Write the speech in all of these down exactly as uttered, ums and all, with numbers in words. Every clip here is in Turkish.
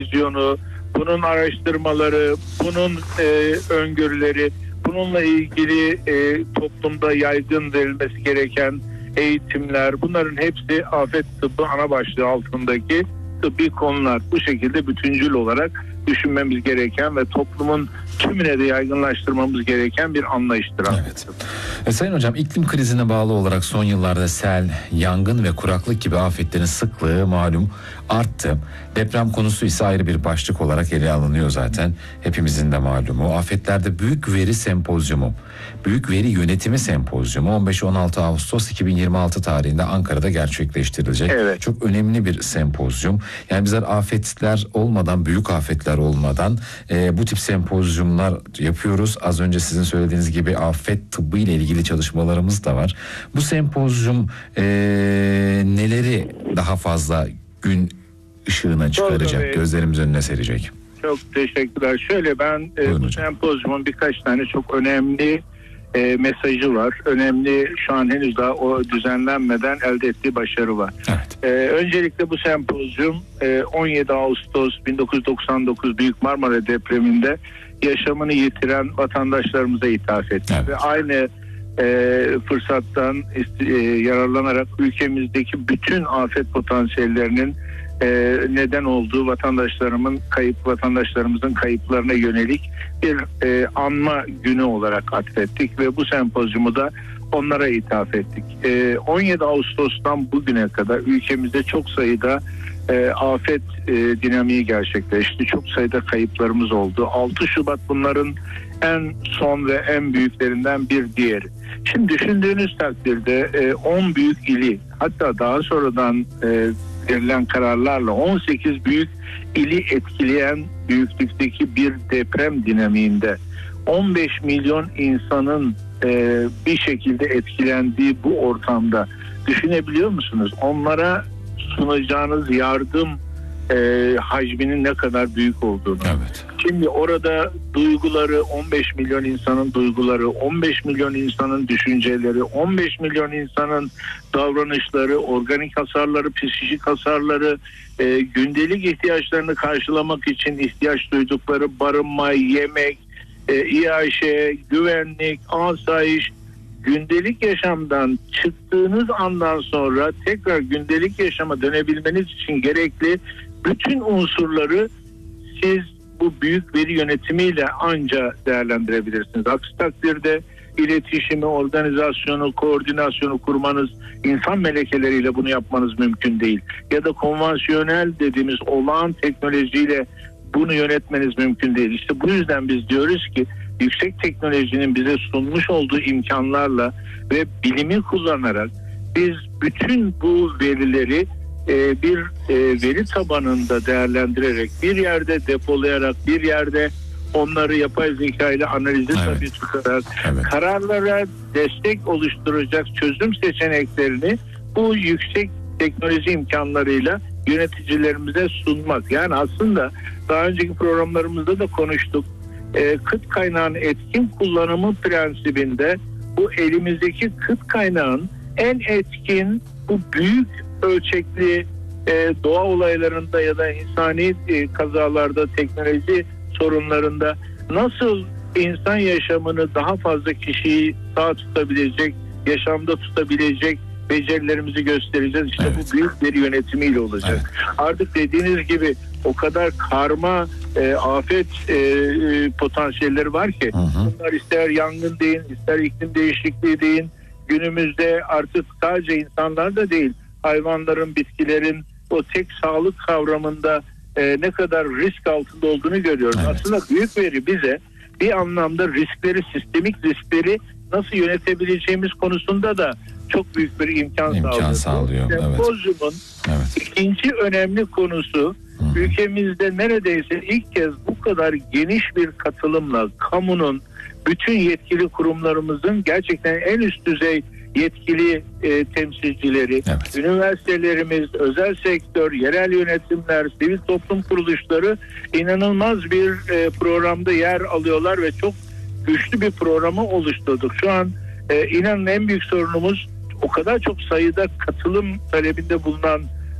vizyonu, bunun araştırmaları, bunun e, öngörüleri, bununla ilgili e, toplumda yaygın verilmesi gereken eğitimler, bunların hepsi afet tıbbı ana başlığı altındaki tıbbi konular. Bu şekilde bütüncül olarak düşünmemiz gereken ve toplumun tümüne de yaygınlaştırmamız gereken bir anlayıştır. Evet. E, Sayın Hocam, iklim krizine bağlı olarak son yıllarda sel, yangın ve kuraklık gibi afetlerin sıklığı malum arttı. Deprem konusu ise ayrı bir başlık olarak ele alınıyor zaten. Hepimizin de malumu. Afetlerde Büyük Veri Sempozyumu, Büyük Veri Yönetimi Sempozyumu on beş on altı Ağustos iki bin yirmi altı tarihinde Ankara'da gerçekleştirilecek. Evet. Çok önemli bir sempozyum. Yani bizler afetler olmadan, büyük afetler olmadan e, bu tip sempozyumlar yapıyoruz. Az önce sizin söylediğiniz gibi afet tıbbı ile ilgili çalışmalarımız da var. Bu sempozyum e, neleri daha fazla gün ışığına çıkaracak, Doğru, gözlerimiz önüne serecek? Çok teşekkürler. Şöyle, ben e, bu sempozyumun birkaç tane çok önemli e, mesajı var. Önemli, şu an henüz daha o düzenlenmeden elde ettiği başarı var. Evet. E, öncelikle bu sempozyum e, on yedi Ağustos bin dokuz yüz doksan dokuz Büyük Marmara depreminde yaşamını yitiren vatandaşlarımıza ithaf etti. Evet. Ve aynı e, fırsattan e, yararlanarak ülkemizdeki bütün afet potansiyellerinin e, neden olduğu vatandaşlarımın kayıp vatandaşlarımızın kayıplarına yönelik bir e, anma günü olarak atfettik ve bu sempozyumu da onlara ithaf ettik. E, on yedi Ağustos'tan bugüne kadar ülkemizde çok sayıda e, afet e, dinamiği gerçekleşti. Çok sayıda kayıplarımız oldu. altı Şubat bunların en son ve en büyüklerinden bir diğeri. Şimdi düşündüğünüz takdirde e, on büyük ili, hatta daha sonradan e, verilen kararlarla on sekiz büyük ili etkileyen büyüklükteki bir deprem dinamiğinde on beş milyon insanın e, bir şekilde etkilendiği bu ortamda düşünebiliyor musunuz? Onlara sunacağınız yardım e, hacminin ne kadar büyük olduğunu. Evet. Şimdi orada duyguları, on beş milyon insanın duyguları, on beş milyon insanın düşünceleri, on beş milyon insanın davranışları, organik hasarları, psikolojik hasarları, e, gündelik ihtiyaçlarını karşılamak için ihtiyaç duydukları barınma, yemek, e, İAŞ, güvenlik, asayiş, gündelik yaşamdan çıktığınız andan sonra tekrar gündelik yaşama dönebilmeniz için gerekli bütün unsurları siz bu büyük veri yönetimiyle anca değerlendirebilirsiniz. Aksi takdirde iletişimi, organizasyonu, koordinasyonu kurmanız, insan melekeleriyle bunu yapmanız mümkün değil. Ya da konvansiyonel dediğimiz olağan teknolojiyle bunu yönetmeniz mümkün değil. İşte bu yüzden biz diyoruz ki yüksek teknolojinin bize sunmuş olduğu imkanlarla ve bilimi kullanarak biz bütün bu verileri e, bir e, veri tabanında değerlendirerek, bir yerde depolayarak, bir yerde onları yapay zeka ile analize evet. tabi tutarak evet. kararlara destek oluşturacak çözüm seçeneklerini bu yüksek teknoloji imkanlarıyla yöneticilerimize sunmak. Yani aslında daha önceki programlarımızda da konuştuk. E, kıt kaynağın etkin kullanımı prensibinde bu elimizdeki kıt kaynağın en etkin bu büyük ölçekli e, doğa olaylarında ya da insani e, kazalarda, teknoloji sorunlarında nasıl insan yaşamını daha fazla kişiyi sağ tutabilecek, yaşamda tutabilecek becerilerimizi göstereceğiz. İşte evet. bu büyük veri yönetimiyle olacak. Evet. Artık dediğiniz gibi o kadar karma e, afet e, e, potansiyelleri var ki, hı hı. bunlar ister yangın deyin, ister iklim değişikliği deyin, günümüzde artık sadece insanlar da değil, hayvanların, bitkilerin o tek sağlık kavramında e, ne kadar risk altında olduğunu görüyoruz. Evet. Aslında büyük veri bize bir anlamda riskleri, sistemik riskleri nasıl yönetebileceğimiz konusunda da çok büyük bir imkan, imkan sağlıyor. Sempozyumun evet. evet. ikinci önemli konusu, Hı. ülkemizde neredeyse ilk kez bu kadar geniş bir katılımla kamunun, bütün yetkili kurumlarımızın gerçekten en üst düzey yetkili e, temsilcileri, evet. üniversitelerimiz, özel sektör, yerel yönetimler, sivil toplum kuruluşları inanılmaz bir e, programda yer alıyorlar ve çok güçlü bir programı oluşturduk. Şu an e, inanın en büyük sorunumuz o kadar çok sayıda katılım talebinde bulunan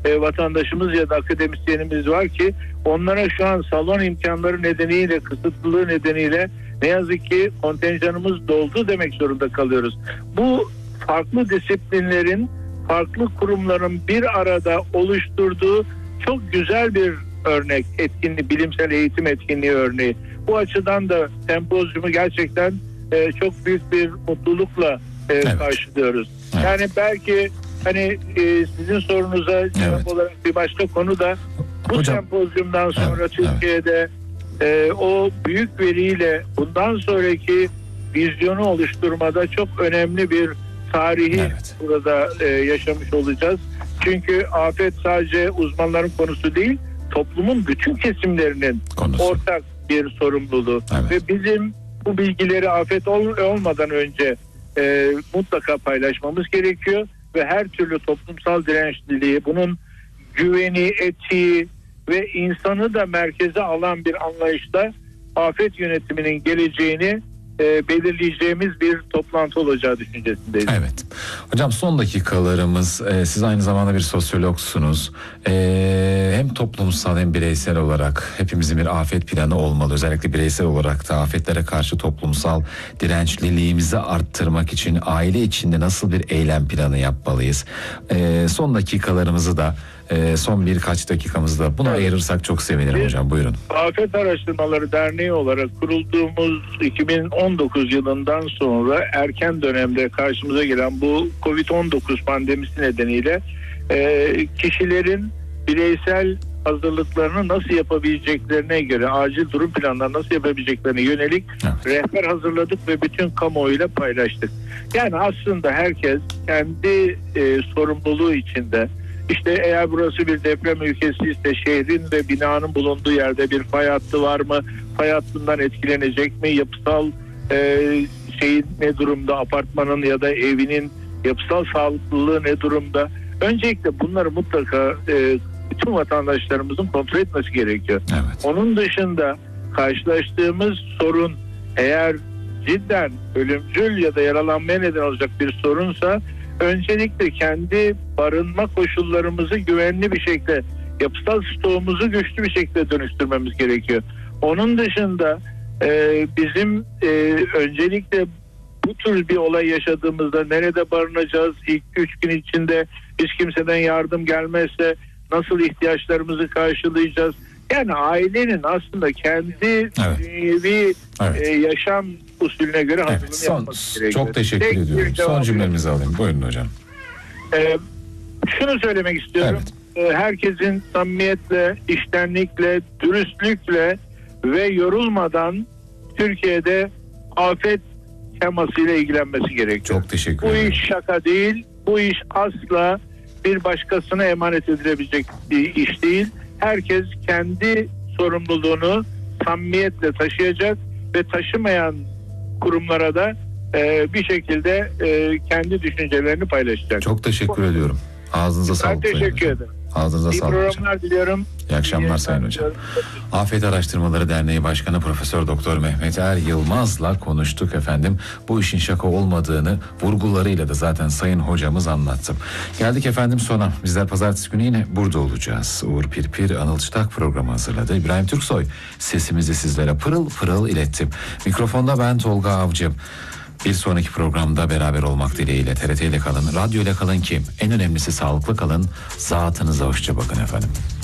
e, vatandaşımız ya da akademisyenimiz var ki onlara şu an salon imkanları nedeniyle, kısıtlılığı nedeniyle ne yazık ki kontenjanımız doldu demek zorunda kalıyoruz. Bu farklı disiplinlerin, farklı kurumların bir arada oluşturduğu çok güzel bir örnek, etkinliği, bilimsel eğitim etkinliği örneği. Bu açıdan da sempozyumu gerçekten e, çok büyük bir mutlulukla e, evet. karşılıyoruz. Evet. Yani belki hani e, sizin sorunuza cevap evet. olarak bir başka konu da bu Hocam, sempozyumdan sonra evet, Türkiye'de evet. e, o büyük veriyle bundan sonraki vizyonu oluşturmada çok önemli bir tarihi evet. burada e, yaşamış olacağız. Çünkü afet sadece uzmanların konusu değil, toplumun bütün kesimlerinin konusu. Ortak bir sorumluluğu. Evet. Ve bizim bu bilgileri afet ol, olmadan önce e, mutlaka paylaşmamız gerekiyor ve her türlü toplumsal dirençliliği, bunun güveni, etiği ve insanı da merkeze alan bir anlayışla afet yönetiminin geleceğini e, belirleyeceğimiz bir toplantı olacağı düşüncesindeyiz. Evet. Hocam son dakikalarımız, e, siz aynı zamanda bir sosyologsunuz. E, hem toplumsal hem bireysel olarak hepimizin bir afet planı olmalı. Özellikle bireysel olarak da afetlere karşı toplumsal dirençliliğimizi arttırmak için aile içinde nasıl bir eylem planı yapmalıyız? E, son dakikalarımızı da Ee, son birkaç dakikamızda buna evet. ayırırsak çok sevinirim Biz, hocam. Buyurun. Afet Araştırmaları Derneği olarak kurulduğumuz iki bin on dokuz yılından sonra erken dönemde karşımıza gelen bu kovid on dokuz pandemisi nedeniyle e, kişilerin bireysel hazırlıklarını nasıl yapabileceklerine göre, acil durum planlarını nasıl yapabileceklerine yönelik evet. rehber hazırladık ve bütün kamuoyuyla paylaştık. Yani aslında herkes kendi e, sorumluluğu içinde, İşte eğer burası bir deprem ülkesi ise şehrin ve binanın bulunduğu yerde bir fay hattı var mı? Fay hattından etkilenecek mi? Yapısal e, şeyin ne durumda? Apartmanın ya da evinin yapısal sağlıklılığı ne durumda? Öncelikle bunları mutlaka e, bütün vatandaşlarımızın kontrol etmesi gerekiyor. Evet. Onun dışında karşılaştığımız sorun eğer cidden ölümcül ya da yaralanmaya neden olacak bir sorunsa öncelikle kendi barınma koşullarımızı güvenli bir şekilde, yapısal stoğumuzu güçlü bir şekilde dönüştürmemiz gerekiyor. Onun dışında e, bizim e, öncelikle bu tür bir olay yaşadığımızda nerede barınacağız, ilk üç gün içinde hiç kimseden yardım gelmezse nasıl ihtiyaçlarımızı karşılayacağız? Yani ailenin aslında kendi evet. dünyevi evet. E, yaşam usulüne göre hazırlığını evet, son, yapması gerekiyor. Çok teşekkür Tek ediyorum. Son cümlemizi alayım. Buyurun hocam. Ee, şunu söylemek istiyorum. Evet. Ee, herkesin samimiyetle, iştenlikle, dürüstlükle ve yorulmadan Türkiye'de afet temasıyla ilgilenmesi gerekiyor. Çok teşekkür bu ederim. Bu iş şaka değil. Bu iş asla bir başkasına emanet edilebilecek bir iş değil. Herkes kendi sorumluluğunu samimiyetle taşıyacak ve taşımayan kurumlara da e, bir şekilde e, kendi düşüncelerini paylaşacak. Çok teşekkür Bu, ediyorum. Ağzınıza sağlık. Ben teşekkür ederim. Ağzınıza İyi sağlık programlar hocam. diliyorum. İyi akşamlar İyi Sayın Hocam. Afet Araştırmaları Derneği Başkanı Profesör Doktor Mehmet Er Yılmaz'la konuştuk efendim. Bu işin şaka olmadığını vurgularıyla da zaten Sayın Hocamız anlattı. Geldik efendim sona. Bizler pazartesi günü yine burada olacağız. Uğur Pirpir, Anıl Çıtak programı hazırladı. İbrahim Türksoy sesimizi sizlere pırıl pırıl ilettim. Mikrofonda ben Tolga Avcı. Bir sonraki programda beraber olmak dileğiyle T R T ile kalın, radyo ile kalın ki en önemlisi sağlıklı kalın. Zatınıza hoşça bakın efendim.